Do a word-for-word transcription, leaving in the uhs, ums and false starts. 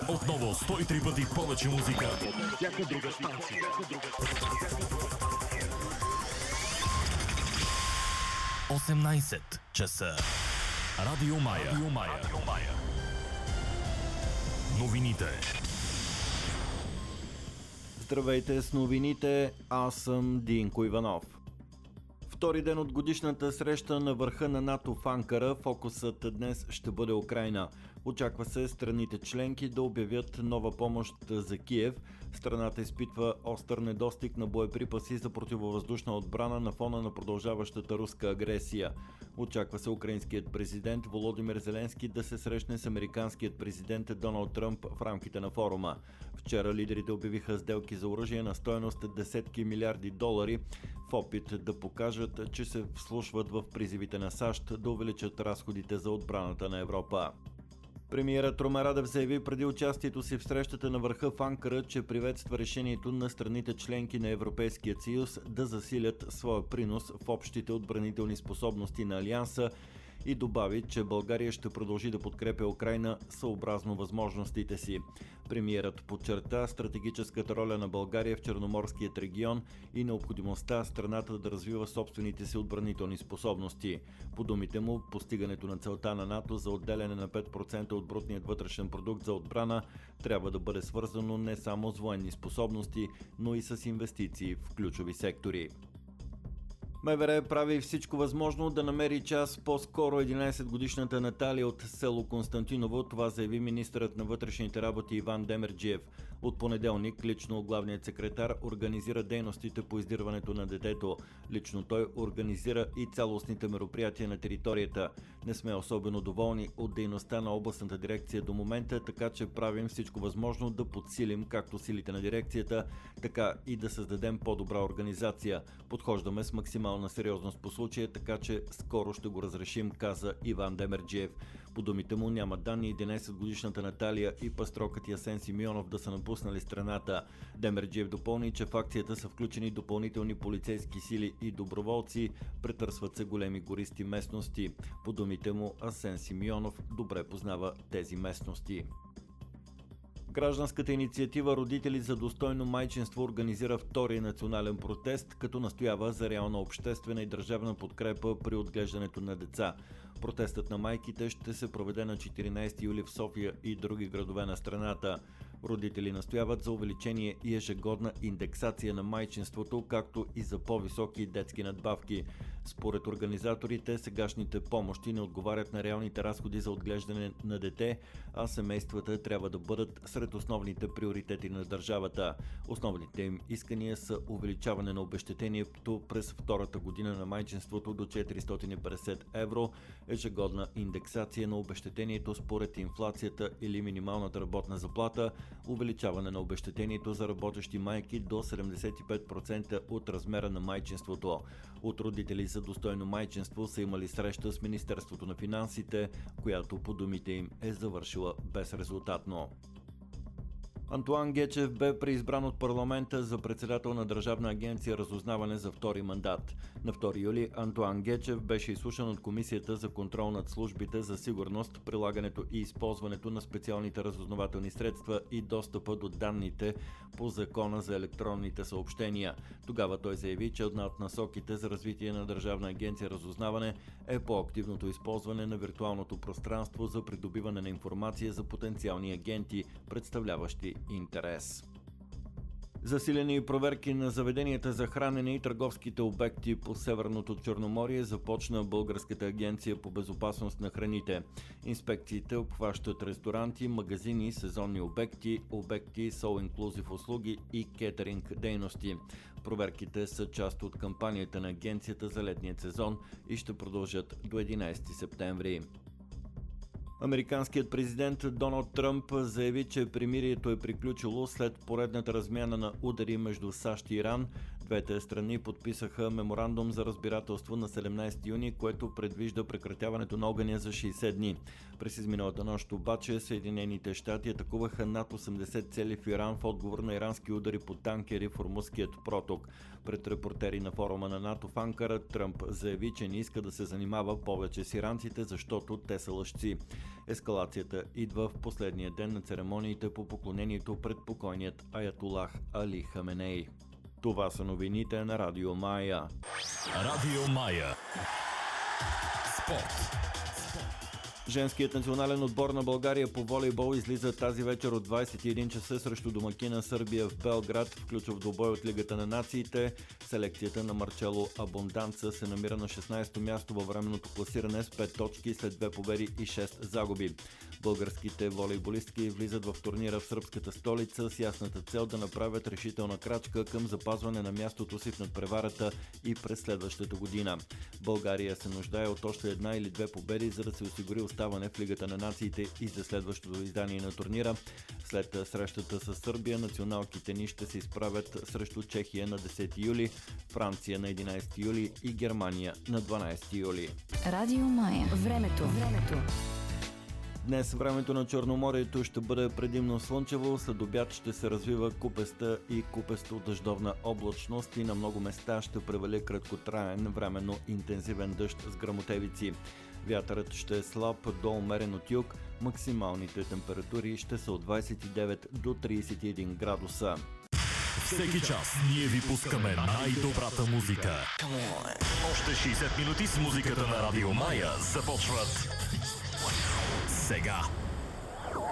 Отново сто и три пъти повече музика. Всяка друга станция. осемнайсет часа. Радио Мая. Радио Мая. Радио Мая. Новините. Здравейте с новините, аз съм Динко Иванов. Втори ден от годишната среща на върха на НАТО в Анкара, фокусът днес ще бъде Украйна. Очаква се страните членки да обявят нова помощ за Киев. Страната изпитва остър недостиг на боеприпаси за противовъздушна отбрана на фона на продължаващата руска агресия. Очаква се украинският президент Володимир Зеленски да се срещне с американският президент Доналд Тръмп в рамките на форума. Вчера лидерите обявиха сделки за оръжие на стойност десетки милиарди долари в опит да покажат, че се вслушват в призивите на САЩ да увеличат разходите за отбраната на Европа. Премиерът Румен Радев заяви преди участието си в срещата на върха в Анкара, че приветства решението на страните членки на Европейския съюз да засилят своя принос в общите отбранителни способности на Алианса и добави, че България ще продължи да подкрепя Украйна съобразно възможностите си. Премиерът подчерта стратегическата роля на България в Черноморският регион и необходимостта страната да развива собствените си отбранителни способности. По думите му, постигането на целта на НАТО за отделяне на пет процента от брутният вътрешен продукт за отбрана трябва да бъде свързано не само с военни способности, но и с инвестиции в ключови сектори. МВР прави всичко възможно да намери час по-скоро единайсетгодишната Наталия от село Константиново. Това заяви министърът на вътрешните работи Иван Демерджиев. От понеделник лично главният секретар организира дейностите по издирването на детето. Лично той организира и цялостните мероприятия на територията. Не сме особено доволни от дейността на областната дирекция до момента, така че правим всичко възможно да подсилим както силите на дирекцията, така и да създадем по-добра организация. Подхождаме с максимално на сериозност по случая, така че скоро ще го разрешим, каза Иван Демерджиев. По думите му няма данни единайсетгодишната Наталия и пастрокът Асен Симеонов да са напуснали страната. Демерджиев допълни, че в акцията са включени допълнителни полицейски сили и доброволци, претърсват се големи гористи местности. По думите му, Асен Симеонов добре познава тези местности. Гражданската инициатива "Родители за достойно майчинство" организира втори национален протест, като настоява за реална обществена и държавна подкрепа при отглеждането на деца. Протестът на майките ще се проведе на четиринайсети юли в София и други градове на страната. Родители настояват за увеличение и ежегодна индексация на майчинството, както и за по-високи детски надбавки. Според организаторите, сегашните помощи не отговарят на реалните разходи за отглеждане на дете, а семействата трябва да бъдат сред основните приоритети на държавата. Основните им искания са увеличаване на обезщетението през втората година на майчинството до четиристотин и петдесет евро, ежегодна индексация на обезщетението според инфлацията или минималната работна заплата, увеличаване на обезщетението за работещи майки до седемдесет и пет процента от размера на майчинството. От "Родители за достойно майчинство" са имали среща с Министерството на финансите, която по думите им е завършила безрезултатно. Антоан Гечев бе преизбран от парламента за председател на Държавна агенция "Разузнаване" за втори мандат. На втори юли Антоан Гечев беше изслушан от Комисията за контрол над службите за сигурност, прилагането и използването на специалните разузнавателни средства и достъпа до данните по Закона за електронните съобщения. Тогава той заяви, че една от насоките за развитие на Държавна агенция "Разузнаване" е по-активното използване на виртуалното пространство за придобиване на информация за потенциални агенти, представляващи интерес. Засилени проверки на заведенията за хранене и търговските обекти по Северното Черноморие започна Българската агенция по безопасност на храните. Инспекциите обхващат ресторанти, магазини, сезонни обекти, обекти с all-inclusive услуги и кетеринг дейности. Проверките са част от кампанията на агенцията за летния сезон и ще продължат до единайсети септември. Американският президент Доналд Тръмп заяви, че примирието е приключило след поредната размяна на удари между САЩ и Иран. Двете страни подписаха меморандум за разбирателство на седемнайсети юни, което предвижда прекратяването на огъня за шейсет дни. През изминалата нощ обаче Съединените щати атакуваха над осемдесет цели в Иран в отговор на ирански удари по танкери в Ормузският проток. Пред репортери на форума на НАТО в Анкара Тръмп заяви, че не иска да се занимава повече с иранците, защото те са лъжци. Ескалацията идва в последния ден на церемониите по поклонението пред покойният аятолах Али Хаменей. Това са новините на Радио Мая. Радио Мая. Спорт. Женският национален отбор на България по волейбол излиза тази вечер от двайсет и един часа срещу домакина Сърбия в Белград в ключов двубой от Лигата на нациите. Селекцията на Марчело Абонданца се намира на шестнайсето място във временното класиране с пет точки след две победи и шест загуби. Българските волейболистки влизат в турнира в сръбската столица с ясната цел да направят решителна крачка към запазване на мястото си в надпреварата и през следващата година. България се нуждае от още една или две победи, за да се осигури оставане в Лигата на нациите и за следващото издание на турнира. След срещата с Сърбия, националките ни ще се изправят срещу Чехия на десети юли, Франция на единайсети юли и Германия на дванайсети юли. Радио Мая. Времето. Времето. Днес времето на Черноморието ще бъде предимно слънчево, след обяд ще се развива купеста и купесто дъждовна облачност и на много места ще превали краткотраен, временно интензивен дъжд с гръмотевици. Вятърът ще е слаб до умерен от юг, максималните температури ще са от двайсет и девет до трийсет и един градуса. Всеки час ние ви пускаме най-добрата музика. Още шейсет минути с музиката на Радио Мая започват сега.